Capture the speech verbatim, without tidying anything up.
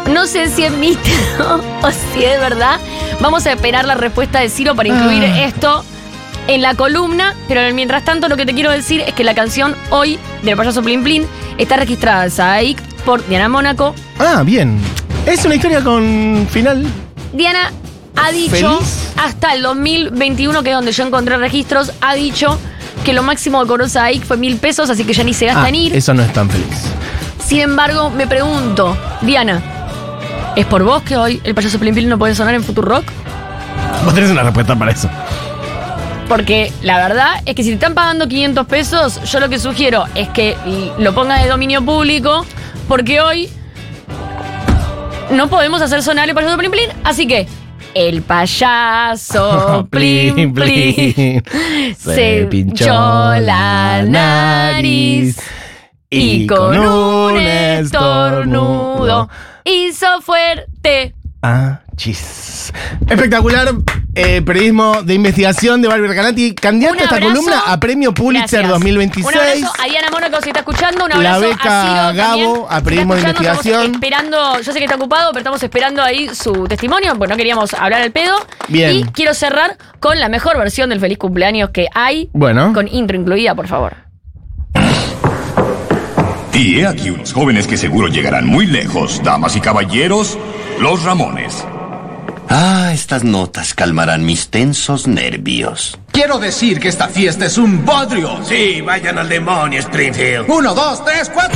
No sé si es mito o si es verdad. Vamos a esperar la respuesta de Ciro para incluir ah. esto en la columna. Pero mientras tanto, lo que te quiero decir es que la canción Hoy del payaso Plin Plin está registrada en Sadaic por Diana Mónaco. Ah, bien. Es una historia con final. Diana ha dicho, ¿feliz? Hasta el dos mil veintiuno, que es donde yo encontré registros, ha dicho que lo máximo que cobró Sadaic fue mil pesos, así que ya ni se gasta ah, en ir. Eso no es tan feliz. Sin embargo, me pregunto, Diana, ¿es por vos que hoy el payaso Plin Plin no puede sonar en Futurock? Vos tenés una respuesta para eso. Porque la verdad es que si te están pagando quinientos pesos, yo lo que sugiero es que lo pongas de dominio público, porque hoy no podemos hacer sonar el payaso Plin Plin, así que el payaso Plin Plin se pinchó la nariz y con un estornudo hizo fuerte. Ah, chis. Espectacular. Eh, periodismo de investigación de Barbie Recanati. Candidata a esta columna a Premio Pulitzer Gracias. dos mil veintiséis. Un abrazo a Diana Mónaco si está escuchando. Un abrazo la beca a Ciro Gabo también, a periodismo de investigación. Estamos esperando, yo sé que está ocupado, pero estamos esperando ahí su testimonio, porque no queríamos hablar al pedo. Bien. Y quiero cerrar con la mejor versión del feliz cumpleaños que hay. Bueno. Con intro incluida, por favor. Y he aquí unos jóvenes que seguro llegarán muy lejos, damas y caballeros, los Ramones. Ah, estas notas calmarán mis tensos nervios. Quiero decir que esta fiesta es un bodrio. Sí, vayan al demonio, Springfield. Uno, dos, tres, cuatro.